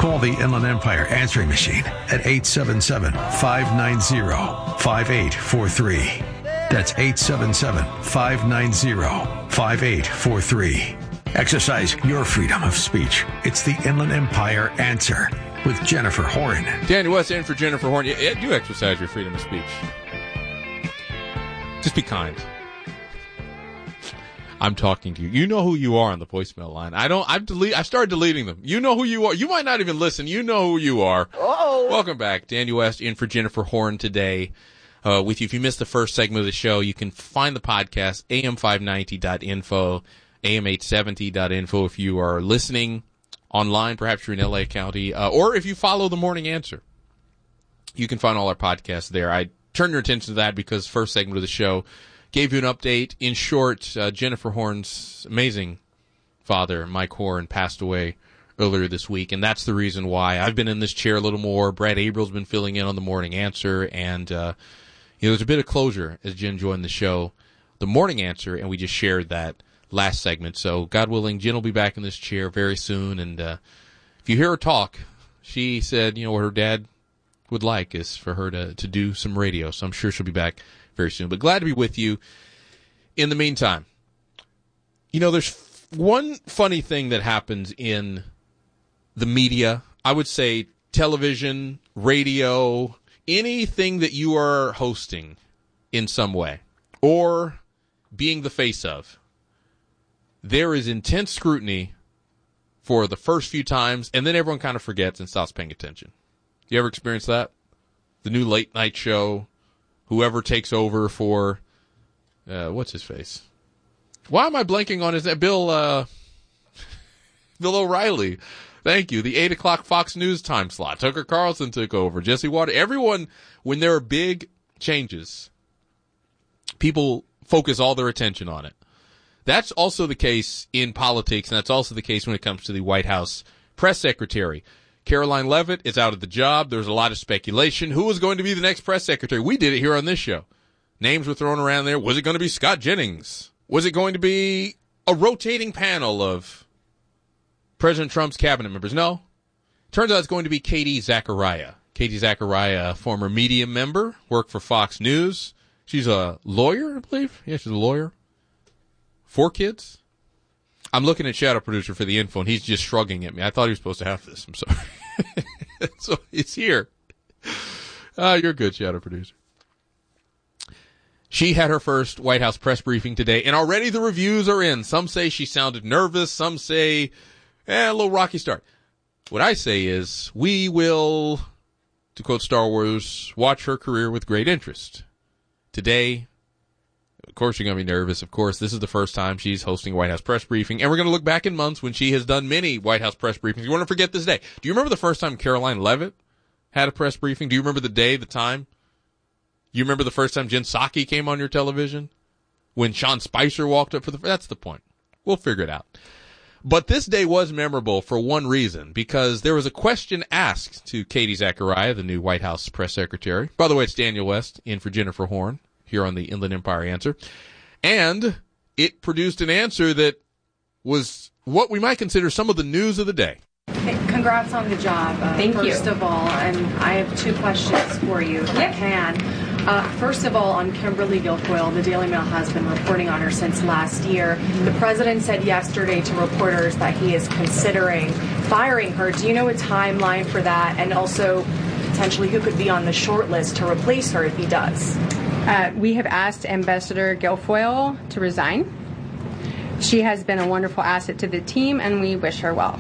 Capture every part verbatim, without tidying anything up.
Call the Inland Empire answering machine at eight seven seven, five nine zero, five eight four three. That's eight seven seven, five nine zero, five eight four three. Exercise your freedom of speech. It's the Inland Empire Answer with Jennifer Horn. Daniel West in for Jennifer Horn. Yeah, yeah, do exercise your freedom of speech. Just be kind. I'm talking to you. You know who you are on the voicemail line. I don't. I've delete. I started deleting them. You know who you are. You might not even listen. You know who you are. Uh-oh. Welcome back, Daniel West in for Jennifer Horn today. Uh, with you. If you missed the first segment of the show, you can find the podcast A M five ninety dot info, A M eight seventy dot info. If you are listening online, perhaps you're in L A County, uh, or if you follow the Morning Answer, you can find all our podcasts there. I turned your attention to that because first segment of the show gave you an update. In short, uh, Jennifer Horn's amazing father, Mike Horn, passed away earlier this week, and that's the reason why I've been in this chair a little more. Brad Abrams been filling in on the Morning Answer, and uh, you know, there's a bit of closure as Jen joined the show, the Morning Answer, and we just shared that last segment. So, God willing, Jen will be back in this chair very soon, and uh, if you hear her talk, she said, you know, what her dad would like is for her to, to do some radio, so I'm sure she'll be back very soon. But glad to be with you. In the meantime, you know, there's f- one funny thing that happens in the media. I would say television, radio, anything that you are hosting in some way or being the face of. There is intense scrutiny for the first few times, and then everyone kind of forgets and stops paying attention. You ever experience that? The new late night show, whoever takes over for, uh, what's his face? Why am I blanking on his name? Bill, uh, Bill O'Reilly. Thank you. The eight o'clock Fox News time slot. Tucker Carlson took over. Jesse Water. Everyone, when there are big changes, people focus all their attention on it. That's also the case in politics, and that's also the case when it comes to the White House press secretary. Caroline Leavitt is out of the job. There's a lot of speculation. Who was going to be the next press secretary? We did it here on this show. Names were thrown around there. Was it going to be Scott Jennings? Was it going to be a rotating panel of President Trump's cabinet members? No. Turns out it's going to be Katie Zachariah. Katie Zachariah, former media member, worked for Fox News. She's a lawyer, I believe. Yeah, she's a lawyer. Four kids. I'm looking at Shadow Producer for the info, and he's just shrugging at me. I thought he was supposed to have this. I'm sorry. So it's here. Uh, you're good, Shadow Producer. She had her first White House press briefing today, and already the reviews are in. Some say she sounded nervous. Some say, eh, a little rocky start. What I say is, we will, to quote Star Wars, watch her career with great interest. Today, of course you're going to be nervous. Of course, this is the first time she's hosting a White House press briefing, and we're going to look back in months when she has done many White House press briefings. You want to forget this day. Do you remember the first time Caroline Leavitt had a press briefing? Do you remember the day, the time? You remember the first time Jen Psaki came on your television? When Sean Spicer walked up for the... That's the point. We'll figure it out. But this day was memorable for one reason, because there was a question asked to Katie Zachariah, the new White House press secretary. By the way, it's Daniel West in for Jennifer Horn here on the Inland Empire Answer. And it produced an answer that was what we might consider some of the news of the day. Hey, congrats on the job, uh, Thank first you. First of all, and I have two questions for you, if Yep. I can. Uh, first of all, on Kimberly Guilfoyle, the Daily Mail has been reporting on her since last year. The president said yesterday to reporters that he is considering firing her. Do you know a timeline for that? And also, potentially, who could be on the short list to replace her if he does? Uh, we have asked Ambassador Guilfoyle to resign. She has been a wonderful asset to the team, and we wish her well.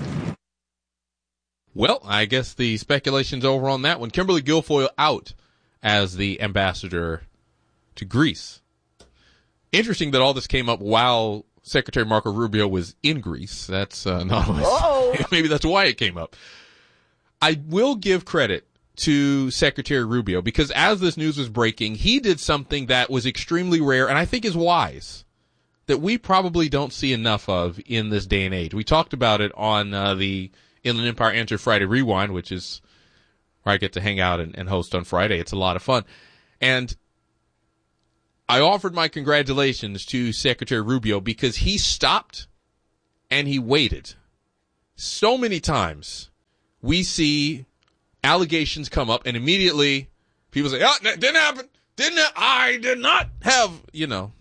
Well, I guess the speculation's over on that one. Kimberly Guilfoyle out as the ambassador to Greece. Interesting that all this came up while Secretary Marco Rubio was in Greece. That's uh, not always, maybe that's why it came up. I will give credit to Secretary Rubio because as this news was breaking, he did something that was extremely rare and I think is wise that we probably don't see enough of in this day and age. We talked about it on uh, the Inland Empire Answer Friday Rewind, which is where I get to hang out and, and host on Friday. It's a lot of fun. And I offered my congratulations to Secretary Rubio because he stopped and he waited. So many times we see allegations come up, and immediately people say, oh, that didn't happen. Didn't ha- I did not have, you know.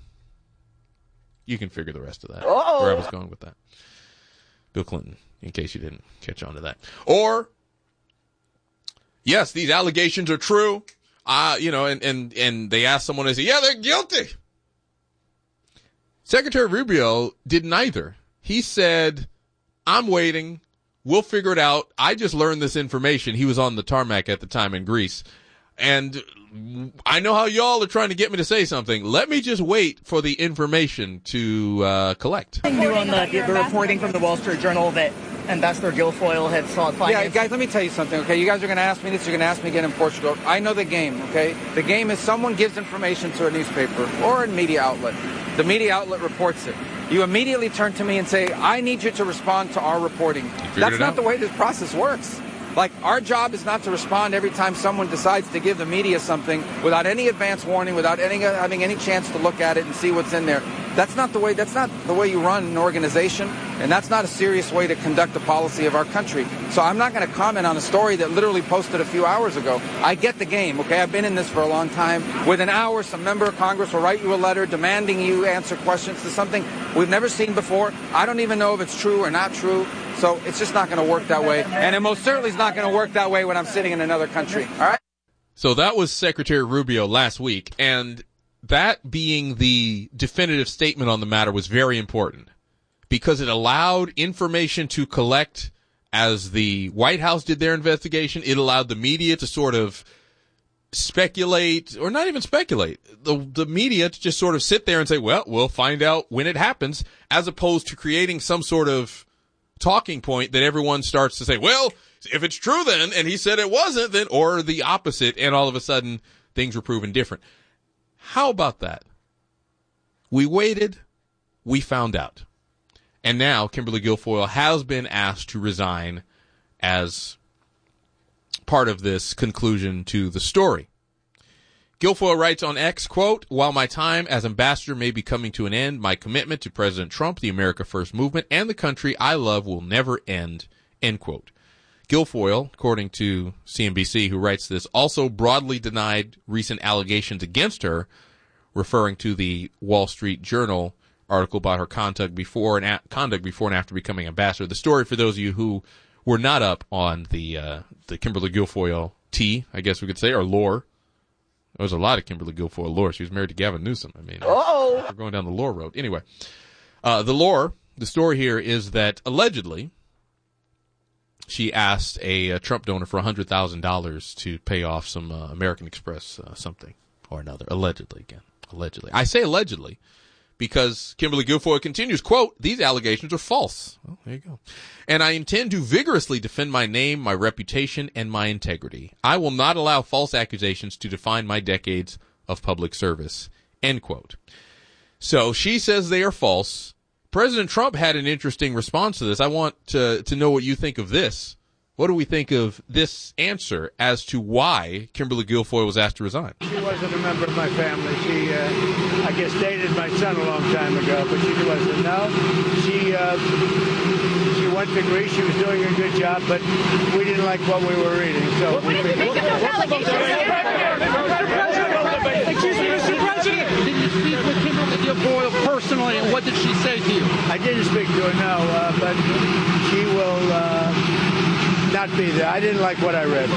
You can figure the rest of that. Uh-oh. Where I was going with that. Bill Clinton, in case you didn't catch on to that. Or, yes, these allegations are true. Uh, you know, and, and, and they ask someone, they say, yeah, they're guilty. Secretary Rubio did neither. He said, I'm waiting. We'll figure it out. I just learned this information. He was on the tarmac at the time in Greece. And I know how y'all are trying to get me to say something. Let me just wait for the information to uh, collect. New on the, the reporting from the Wall Street Journal that Ambassador Guilfoyle had sought finance. Yeah, guys, let me tell you something, okay? You guys are going to ask me this. You're going to ask me again in Portugal. I know the game, okay? The game is someone gives information to a newspaper or a media outlet. The media outlet reports it. You immediately turn to me and say, I need you to respond to our reporting. That's not the way this process works. Like, our job is not to respond every time someone decides to give the media something without any advance warning, without any having any chance to look at it and see what's in there. That's not the way. That's not the way you run an organization, and that's not a serious way to conduct the policy of our country. So I'm not going to comment on a story that literally posted a few hours ago. I get the game, okay? I've been in this for a long time. Within hours, some member of Congress will write you a letter demanding you answer questions to something we've never seen before. I don't even know if it's true or not true. So it's just not going to work that way. And it most certainly is not going to work that way when I'm sitting in another country. All right? So that was Secretary Rubio last week. And that being the definitive statement on the matter was very important because it allowed information to collect as the White House did their investigation. It allowed the media to sort of speculate, or not even speculate, the the media to just sort of sit there and say, well, we'll find out when it happens, as opposed to creating some sort of talking point that everyone starts to say, well, if it's true then, and he said it wasn't, then, or the opposite, and all of a sudden things were proven different. How about that? We waited, we found out. And now Kimberly Guilfoyle has been asked to resign as part of this conclusion to the story. Guilfoyle writes on X, quote, while my time as ambassador may be coming to an end, my commitment to President Trump, the America First movement, and the country I love will never end, end quote. Guilfoyle, according to C N B C, who writes this, also broadly denied recent allegations against her, referring to the Wall Street Journal article about her conduct before and a- conduct before and after becoming ambassador. The story, for those of you who were not up on the uh, the Kimberly Guilfoyle tea, I guess we could say, or lore. There was a lot of Kimberly Guilfoyle lore. She was married to Gavin Newsom. I mean, Uh-oh. We're going down the lore road. Anyway, uh, the lore, the story here is that allegedly she asked a, a Trump donor for one hundred thousand dollars to pay off some uh, American Express uh, something or another. Allegedly, again. Allegedly. I say allegedly because Kimberly Guilfoyle continues, quote, these allegations are false. Well, there you go. And I intend to vigorously defend my name, my reputation, and my integrity. I will not allow false accusations to define my decades of public service, end quote. So she says they are false. President Trump had an interesting response to this. I want to, to know what you think of this. What do we think of this answer as to why Kimberly Guilfoyle was asked to resign? She wasn't a member of my family. She, uh, I guess, dated my son a long time ago, but she wasn't. No, she uh, she went to Greece. She was doing a good job, but we didn't like what we were reading. So what did you think of those allegations? Excuse me, Mister President. Did you speak with Kimberly Guilfoyle personally, and what did she say to you? I didn't speak to her, no, uh, but she will. Uh, Not be there. I didn't like what I read.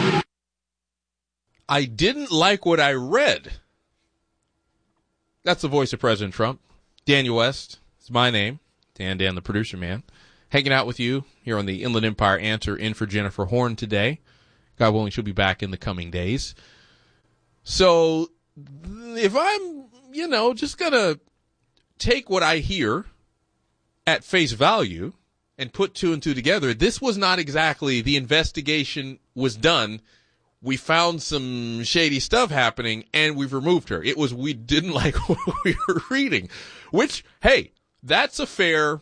I didn't like what I read. That's the voice of President Trump. Daniel West is my name. Dan Dan, the producer man. Hanging out with you here on the Inland Empire Answer, in for Jennifer Horn today. God willing, she'll be back in the coming days. So if I'm, you know, just going to take what I hear at face value and put two and two together, this was not exactly the investigation was done. We found some shady stuff happening and we've removed her. It was we didn't like what we were reading, which, hey, that's a fair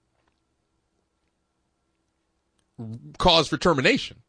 cause for termination.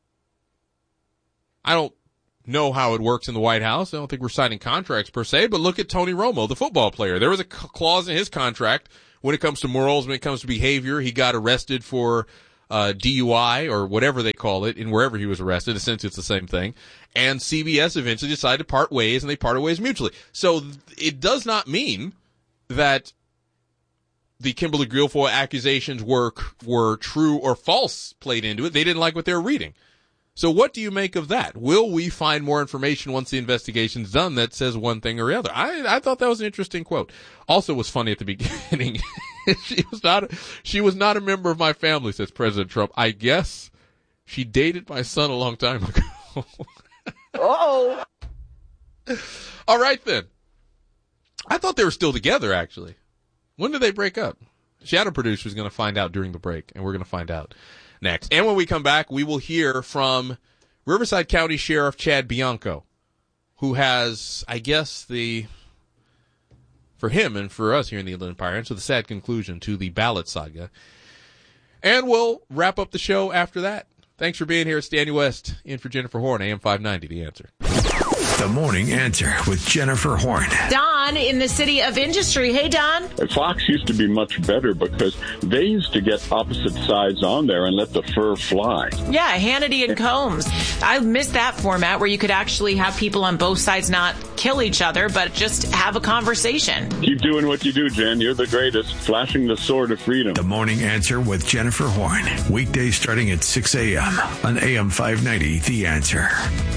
I don't know how it works in the White House. I don't think we're signing contracts per se, but look at Tony Romo, the football player. There was a clause in his contract when it comes to morals, when it comes to behavior. He got arrested for uh, D U I or whatever they call it in wherever he was arrested. Essentially, it's the same thing. And C B S eventually decided to part ways, and they parted ways mutually. So th- it does not mean that the Kimberly Guilfoyle accusations were were true or false played into it. They didn't like what they were reading. So what do you make of that? Will we find more information once the investigation's done that says one thing or the other? I, I thought that was an interesting quote. Also was funny at the beginning. she was not a, she was not a member of my family, says President Trump. I guess she dated my son a long time ago. Uh-oh. All right, then. I thought they were still together, actually. When did they break up? Shadow Producer is going to find out during the break, and we're going to find out next. And when we come back, we will hear from Riverside County Sheriff Chad Bianco, who has, I guess, the, for him and for us here in the Inland Empire, and so the sad conclusion to the ballot saga. And we'll wrap up the show after that. Thanks for being here. It's Danny West in for Jennifer Horn, A M five ninety, The Answer. The Morning Answer with Jennifer Horn. Don in the City of Industry. Hey, Don. Fox used to be much better because they used to get opposite sides on there and let the fur fly. Yeah, Hannity and Combs. I miss that format where you could actually have people on both sides not kill each other, but just have a conversation. Keep doing what you do, Jen. You're the greatest. Flashing the sword of freedom. The Morning Answer with Jennifer Horn. Weekdays starting at six a.m. on A M five ninety, The Answer.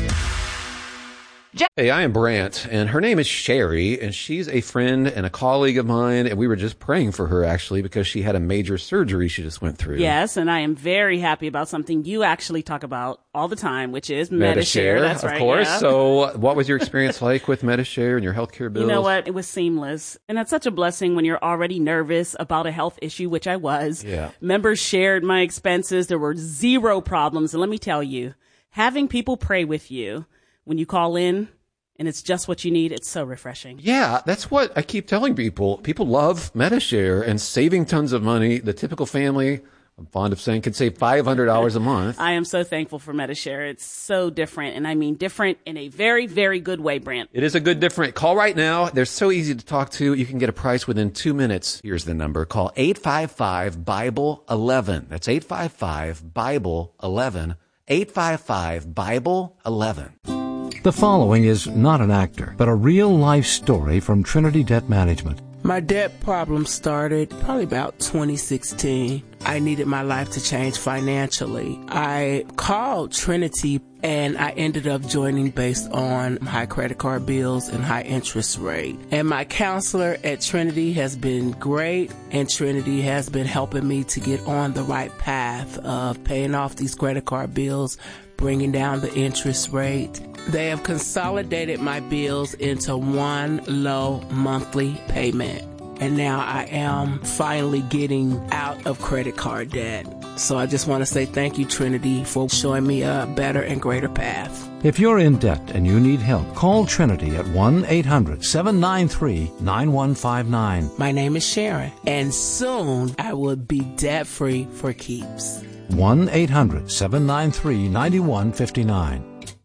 Hey, I am Brant, and her name is Sherry, and she's a friend and a colleague of mine, and we were just praying for her, actually, because she had a major surgery she just went through. Yes, and I am very happy about something you actually talk about all the time, which is Metashare. Metashare. That's of right, course. yeah. So what was your experience like with Metashare and your healthcare bills? You know what? It was seamless, and that's such a blessing when you're already nervous about a health issue, which I was. Yeah. Members shared my expenses. There were zero problems, and let me tell you, having people pray with you when you call in, and it's just what you need. It's so refreshing. Yeah, that's what I keep telling people. People love Metashare and saving tons of money. The typical family, I'm fond of saying, can save five hundred dollars a month. I am so thankful for Metashare. It's so different, and I mean different in a very, very good way, Brant. It is a good different. Call right now. They're so easy to talk to. You can get a price within two minutes. Here's the number. Call eight five five, Bible eleven. That's eight five five, Bible eleven. eight five five, Bible eleven. The following is not an actor, but a real-life story from Trinity Debt Management. My debt problem started probably about twenty sixteen. I needed my life to change financially. I called Trinity and I ended up joining based on high credit card bills and high interest rate. And my counselor at Trinity has been great, and Trinity has been helping me to get on the right path of paying off these credit card bills, bringing down the interest rate. They have consolidated my bills into one low monthly payment. And now I am finally getting out of credit card debt. So I just want to say thank you, Trinity, for showing me a better and greater path. If you're in debt and you need help, call Trinity at one eight hundred, seven nine three, nine one five nine. My name is Sharon, and soon I will be debt-free for keeps. one eight hundred, seven nine three, nine one five nine.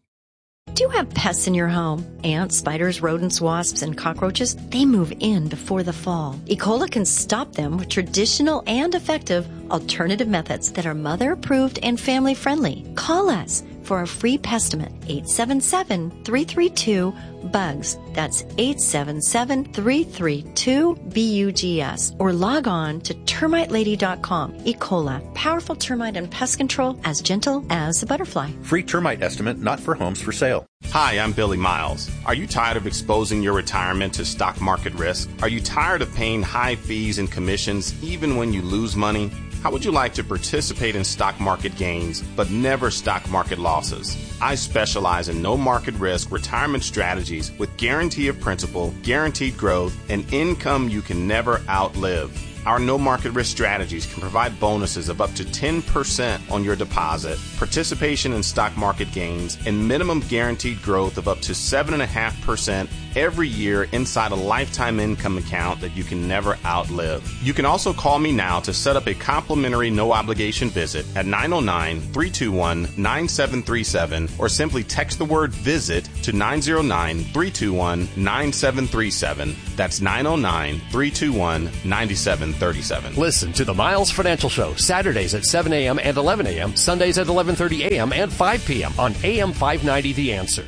Do you have pests in your home? Ants, spiders, rodents, wasps, and cockroaches? They move in before the fall. E. coli can stop them with traditional and effective alternative methods that are mother-approved and family-friendly. Call us for a free pestimate, eight seven seven, three three two, B U G S. That's eight seven seven, three three two, B U G S. Or log on to termite lady dot com. E. coli, powerful termite and pest control as gentle as a butterfly. Free termite estimate, not for homes for sale. Hi, I'm Billy Miles. Are you tired of exposing your retirement to stock market risk? Are you tired of paying high fees and commissions even when you lose money? How would you like to participate in stock market gains, but never stock market losses? I specialize in no market risk retirement strategies with guarantee of principal, guaranteed growth, and income you can never outlive. Our no market risk strategies can provide bonuses of up to ten percent on your deposit, participation in stock market gains, and minimum guaranteed growth of up to seven point five percent every year inside a lifetime income account that you can never outlive. You can also call me now to set up a complimentary no-obligation visit at nine oh nine, three two one, nine seven three seven or simply text the word VISIT to nine oh nine, three two one, nine seven three seven. That's nine oh nine, three two one, nine seven three seven. Listen to the Miles Financial Show Saturdays at seven a.m. and eleven a.m., Sundays at eleven thirty a.m. and five p.m. on A M five ninety The Answer.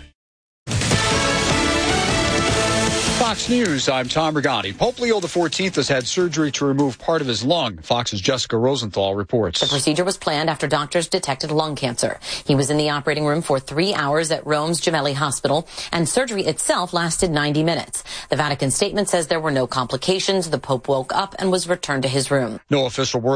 Fox News, I'm Tom Regani. Pope Leo the fourteenth has had surgery to remove part of his lung. Fox's Jessica Rosenthal reports. The procedure was planned after doctors detected lung cancer. He was in the operating room for three hours at Rome's Gemelli Hospital, and surgery itself lasted ninety minutes. The Vatican statement says there were no complications. The Pope woke up and was returned to his room. No official word